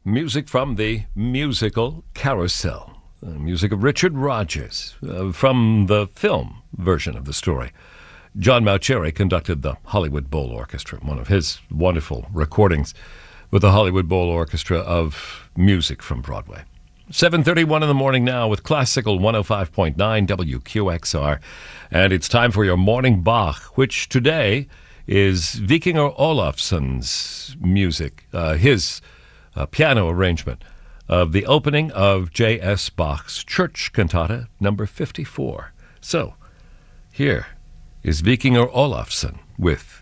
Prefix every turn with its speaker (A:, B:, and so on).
A: Music from the musical Carousel. Music of Richard Rodgers from the film version of the story. John Mauceri conducted the Hollywood Bowl Orchestra, one of his wonderful recordings with the Hollywood Bowl Orchestra of music from Broadway. 7:31 in the morning now with Classical 105.9 WQXR. And it's time for your Morning Bach, which today is Vikingur Olafsson's music, his piano arrangement of the opening of J.S. Bach's Church Cantata number 54. So, here is Vikingur Olafsson with